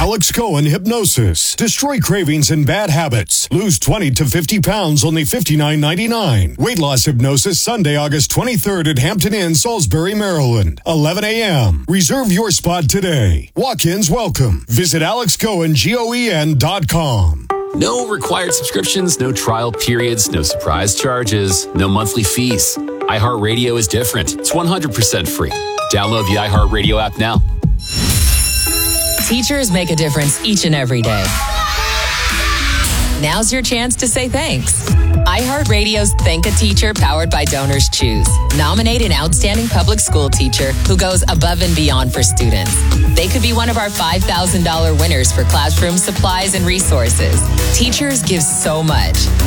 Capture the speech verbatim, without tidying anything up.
Alex Cohen Hypnosis. Destroy cravings and bad habits. Lose twenty to fifty pounds, only fifty-nine ninety-nine. Weight Loss Hypnosis, Sunday, August twenty-third at Hampton Inn, Salisbury, Maryland. eleven a.m. Reserve your spot today. Walk-ins welcome. Visit alex cohen goen dot com. No required subscriptions, no trial periods, no surprise charges, no monthly fees. iHeartRadio is different. It's one hundred percent free. Download the iHeartRadio app now. Teachers make a difference each and every day. Now's your chance to say thanks. iHeartRadio's Thank a Teacher, powered by Donors Choose. Nominate an outstanding public school teacher who goes above and beyond for students. They could be one of our five thousand dollars winners for classroom supplies and resources. Teachers give so much.